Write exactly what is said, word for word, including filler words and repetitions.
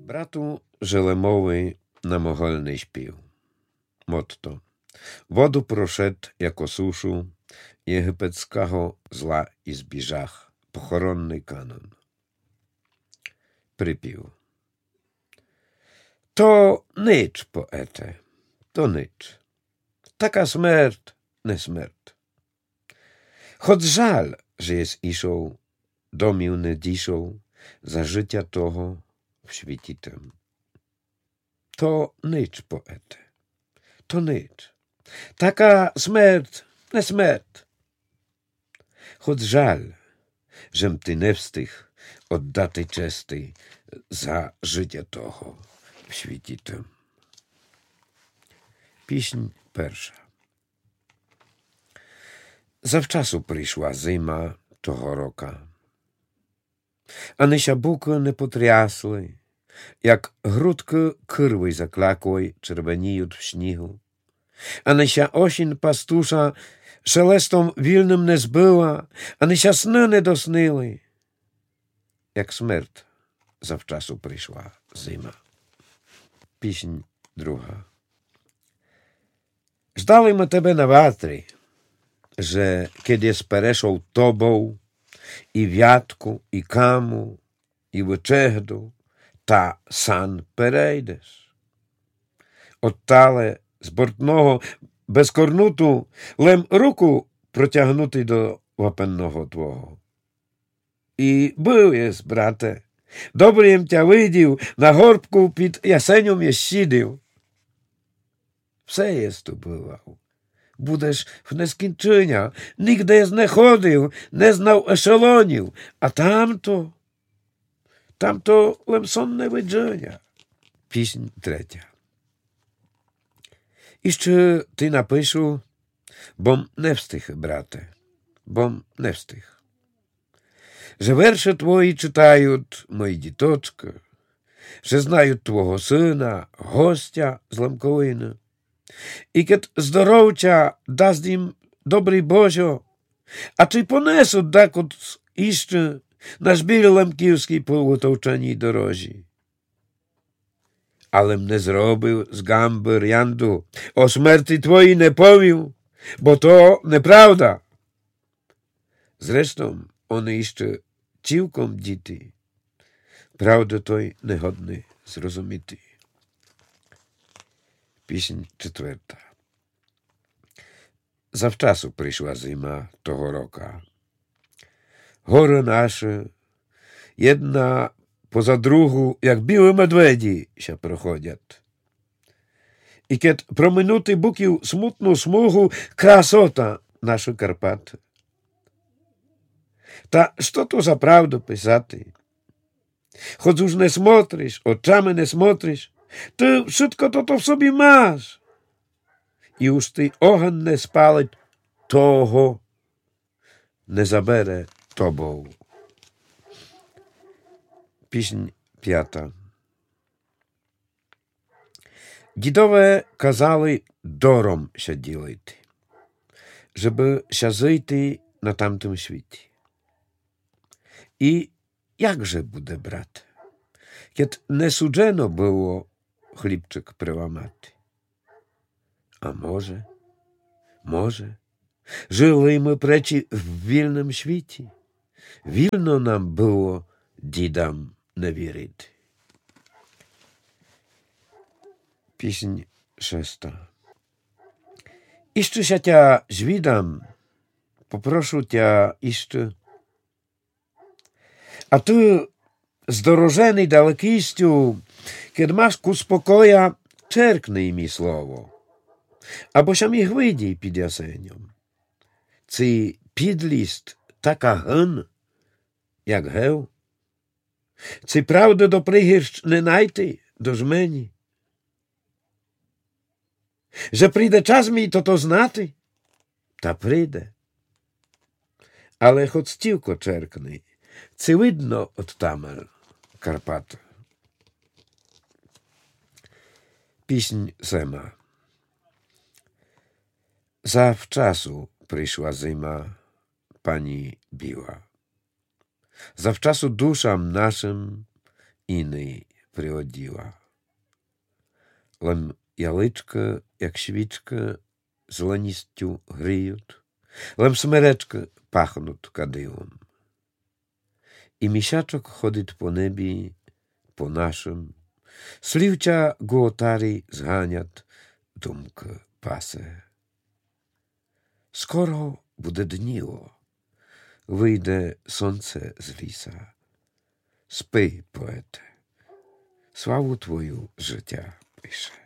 Bratu Żelemowy na mogolny śpił. Motto. Wodu proszedł jako suszu, єгипетського зла і збіжах. Похоронний канон. Припів. To nicz, poete, to nicz. Taka smert, nie smert. Choć żal, że jest iszą, domił nie dziszą, za życia toho w świecitem. To nicz, poete, to nicz. Taka smert, nie smert. Choć żal, żem ty nie wstych oddati czesty za życia toho w świecitem. Pieśń pierwsza. Zawczasu przyszła zima toho roka, a nysia buki nie potriasły, jak grudki kyrły zaklakłej czerweniють w śniegu, a nysia осінь пастуша шелестом вільним не збила, а nysia сни не доснили, як смерть завчасу прийшла зима. Піснь друга. Ждали ми тебе на ватрі, że kiedy spereszą tobą i wiatku, i kamu, i łyczegdu, ta san perejdziesz. Ottale z bортного без корнуту лем руку протягнути до вапенного твого. І був єс, брате, добрим тя видів, на горбку під ясенем єс сидів. Все єс ту бував. Будеш в нескінчення, нігде єс не ходив, не знав ешелонів, а тамто, тамто лем сонне видження. Піснь третя. І ще ти напишу, бом не встиг, брате, бом не встиг. Że wiersze twoje czytają moi dzietoczka, że znają twojego syna, gościa z Lemkołyny. I kiedy zdrowcia dasz im dobry Bozio, a czy ponesą dakąd jeszcze na żbir lemkівський po utowczeni dorożi. Alem nie zrobił z gamby riandu, o śmierci twojej nie powił, bo to nieprawda. Zresztą one jeszcze цілком діти, правда той негодний зрозуміти. Піснь четверта. Завчасу прийшла зима того рока. Гори наші, jedna poza другу, jak білі медведі, ся проходять. І кед проминути буків смутну смугу, красота наші Карпати. Та що то за правду писати? Choć już nie smotrisz, oczami nie smotrisz, ty wszystko to to w sobie masz. I już ty ogień nie spalić, toho nie zabere tobą. Pieśń piąta. Дідове казали дором ся ділити, żeby ся жити на тамтym світі. I jakże bude, brat, kiedy nie sudzeno było chlipczyk przełamaty? A może, może, żyli my preci w wilnym świecie, wilno nam było didam nie wierzyć. Pieśń szósta. Jeszcze się cia zwidam, poproszę cia jeszcze. A ty, zdorożeny dalekistю, kiedy masz ku spokoja, czerknij mi słowo, abo się mi chwydi pід jasenią. Cy підлість така ген, як гев? Cy правди до пригірщ не найти до жмені? Że прийде час мій то то знати? Та прийде. Але хоч стілко черкни, це видно от тамер Карпат. Піснь сема. Zawczasu przyszła zima, pani biła. Zawczasu duszam naszym innej приоділа. Лем яличка, як свічка, зеленістю гріють, лем смеречка пахнуть кадилом. І місячок ходить по небі, по нашим, слівча гуотарі зганять, думка пасе. Скоро буде дніло, вийде сонце з ліса. Спи, поете, славу твою життя пише.